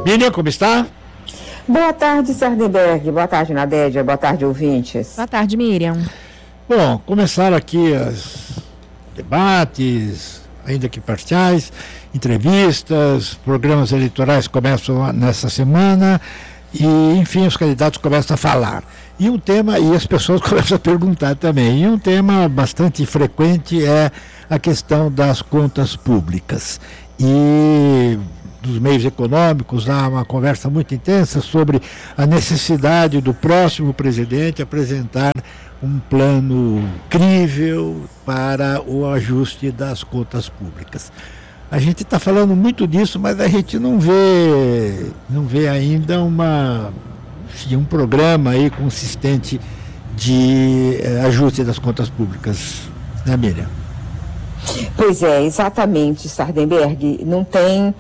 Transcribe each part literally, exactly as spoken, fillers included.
Miriam, como está? Boa tarde, Sardenberg. Boa tarde, Nadédia. Boa tarde, ouvintes. Boa tarde, Miriam. Bom, começaram aqui os debates, ainda que parciais, entrevistas, programas eleitorais começam nessa semana e, enfim, os candidatos começam a falar. E um tema, e as pessoas começam a perguntar também, e um tema bastante frequente é a questão das contas públicas. E dos meios econômicos, há uma conversa muito intensa sobre a necessidade do próximo presidente apresentar um plano crível para o ajuste das contas públicas. A gente está falando muito disso, mas a gente não vê, não vê ainda uma, um programa aí consistente de eh, ajuste das contas públicas, né, Miriam? Pois é, exatamente, Sardenberg, não tem,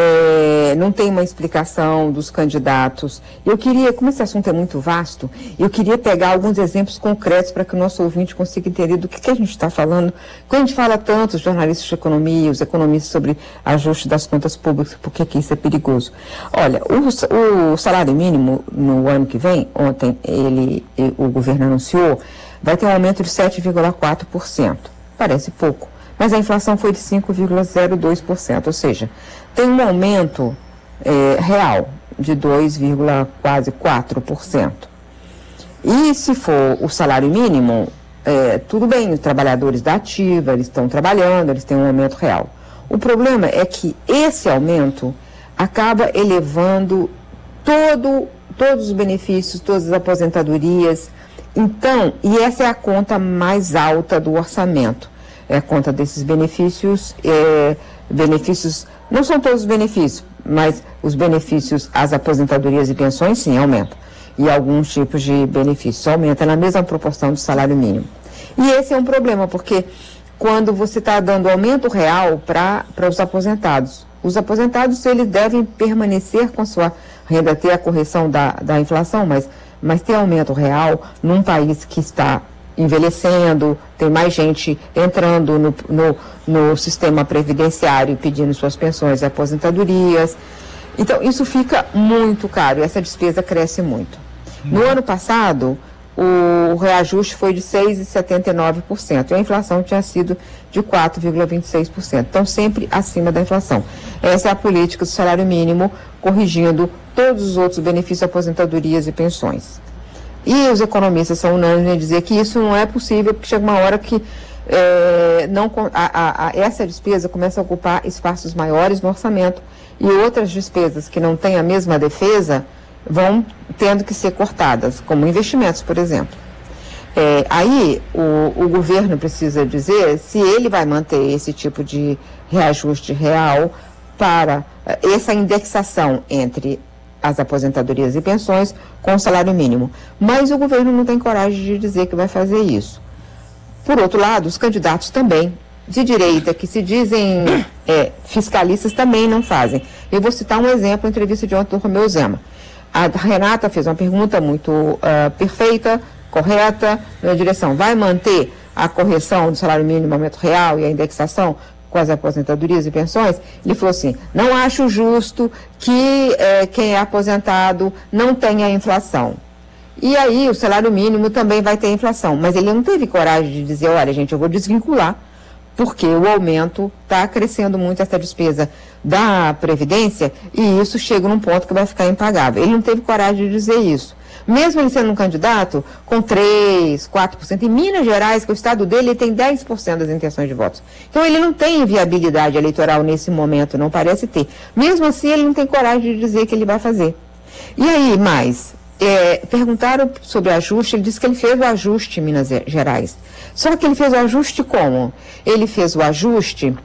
é, não tem uma explicação dos candidatos. Eu queria, como esse assunto é muito vasto, eu queria pegar alguns exemplos concretos para que o nosso ouvinte consiga entender do que, que a gente está falando. Quando a gente fala tanto, os jornalistas de economia, os economistas sobre ajuste das contas públicas, por que isso é perigoso? Olha, o, o salário mínimo no ano que vem, ontem ele, o governo anunciou, vai ter um aumento de sete vírgula quatro por cento. Parece pouco. Mas a inflação foi de cinco vírgula zero dois por cento, ou seja, tem um aumento é, real de dois vírgula quatro por cento. E se for o salário mínimo, é, tudo bem, os trabalhadores da ativa, eles estão trabalhando, eles têm um aumento real. O problema é que esse aumento acaba elevando todo, todos os benefícios, todas as aposentadorias. Então, e essa é a conta mais alta do orçamento. É a conta desses benefícios, é, benefícios, não são todos os benefícios, mas os benefícios às aposentadorias e pensões, sim, aumentam. E alguns tipos de benefícios aumentam na mesma proporção do salário mínimo. E esse é um problema, porque quando você está dando aumento real para os aposentados, os aposentados, eles devem permanecer com sua renda, ter a correção da, da inflação, mas, mas ter aumento real num país que está envelhecendo, tem mais gente entrando no, no, no sistema previdenciário pedindo suas pensões e aposentadorias. Então, isso fica muito caro, essa despesa cresce muito. No ano passado, o reajuste foi de seis vírgula setenta e nove por cento e a inflação tinha sido de quatro vírgula vinte e seis por cento. Então, sempre acima da inflação. Essa é a política do salário mínimo, corrigindo todos os outros benefícios, aposentadorias e pensões. E os economistas são unânimes em dizer que isso não é possível, porque chega uma hora que é, não, a, a, a, essa despesa começa a ocupar espaços maiores no orçamento e outras despesas que não têm a mesma defesa vão tendo que ser cortadas, como investimentos, por exemplo. É, aí o, o governo precisa dizer se ele vai manter esse tipo de reajuste real para essa indexação entre as aposentadorias e pensões com o salário mínimo. Mas o governo não tem coragem de dizer que vai fazer isso. Por outro lado, os candidatos também, de direita, que se dizem é, fiscalistas, também não fazem. Eu vou citar um exemplo, a entrevista de ontem do Romeu Zema. A Renata fez uma pergunta muito uh, perfeita, correta, na direção, vai manter a correção do salário mínimo, aumento real e a indexação com as aposentadorias e pensões? Ele falou assim, não acho justo que eh, quem é aposentado não tenha inflação. E aí o salário mínimo também vai ter inflação, mas ele não teve coragem de dizer, olha gente, eu vou desvincular, porque o aumento está crescendo muito essa despesa da Previdência e isso chega num ponto que vai ficar impagável. Ele não teve coragem de dizer isso. Mesmo ele sendo um candidato com três, quatro por cento, em Minas Gerais, que é o estado dele, ele tem dez por cento das intenções de votos. Então ele não tem viabilidade eleitoral nesse momento, não parece ter. Mesmo assim, ele não tem coragem de dizer que ele vai fazer. E aí, mais, é, perguntaram sobre ajuste, ele disse que ele fez o ajuste em Minas Gerais. Só que ele fez o ajuste como? Ele fez o ajuste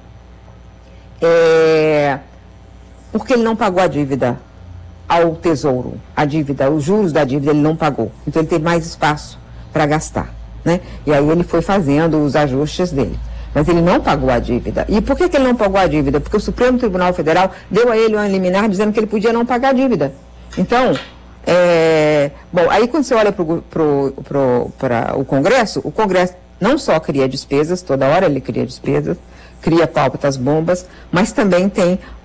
é, porque ele não pagou a dívida ao Tesouro, a dívida, os juros da dívida ele não pagou, então ele teve mais espaço para gastar, né? E aí ele foi fazendo os ajustes dele, mas ele não pagou a dívida. E por que, que ele não pagou a dívida? Porque o Supremo Tribunal Federal deu a ele uma liminar dizendo que ele podia não pagar a dívida. Então, é, bom, aí quando você olha para o Congresso, o Congresso não só cria despesas, toda hora ele cria despesas, cria pautas bombas, mas também tem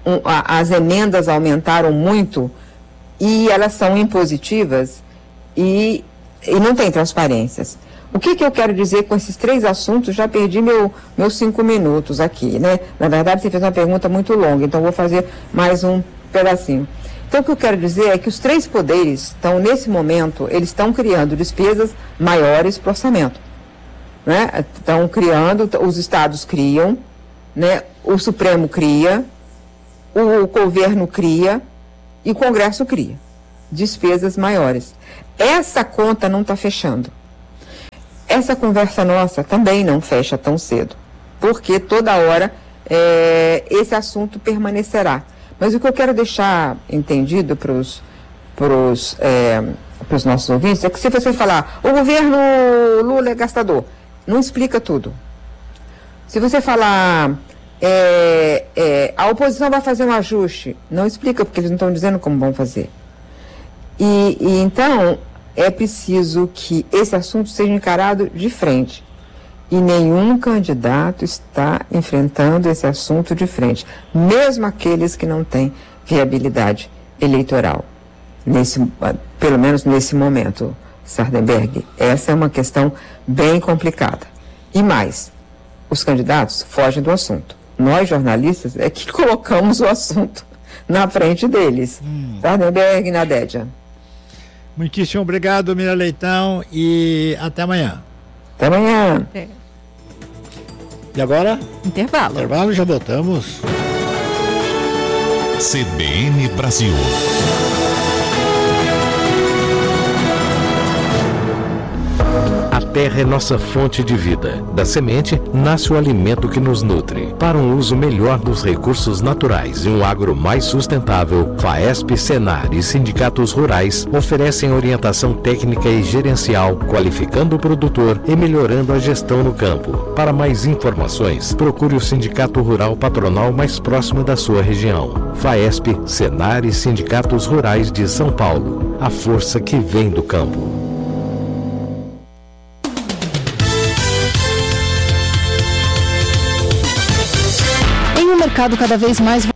um, a, as emendas aumentaram muito e elas são impositivas e, e não tem transparências. O que, que eu quero dizer com esses três assuntos? Já perdi meu, meus cinco minutos aqui, né? Na verdade, você fez uma pergunta muito longa, então vou fazer mais um pedacinho. Então, o que eu quero dizer é que os três poderes estão, nesse momento, eles estão criando despesas maiores para o orçamento. Né? Estão criando, os estados criam, né? O Supremo cria, o governo cria e o Congresso cria. Despesas maiores. Essa conta não está fechando. Essa conversa nossa também não fecha tão cedo, porque toda hora é, esse assunto permanecerá. Mas o que eu quero deixar entendido para os é, nossos ouvintes é que se você falar, o governo Lula é gastador, não explica tudo. Se você falar, é, é, a oposição vai fazer um ajuste, não explica, porque eles não estão dizendo como vão fazer. E, e então, é preciso que esse assunto seja encarado de frente. E nenhum candidato está enfrentando esse assunto de frente, mesmo aqueles que não têm viabilidade eleitoral, nesse, pelo menos nesse momento, Sardenberg. Essa é uma questão bem complicada. E mais, os candidatos fogem do assunto. Nós, jornalistas, é que colocamos o assunto na frente deles. Hum. Sardenberg e Nadédia. Muitíssimo obrigado, Mira Leitão, e até amanhã. Até amanhã. É. E agora? Intervalo. Intervalo, já voltamos. C B N Brasil. A terra é nossa fonte de vida. Da semente nasce o alimento que nos nutre. Para um uso melhor dos recursos naturais e um agro mais sustentável, FAESP, Senar e sindicatos rurais oferecem orientação técnica e gerencial, qualificando o produtor e melhorando a gestão no campo. Para mais informações, procure o sindicato rural patronal mais próximo da sua região. FAESP, Senar e sindicatos rurais de São Paulo. A força que vem do campo. Em um mercado cada vez mais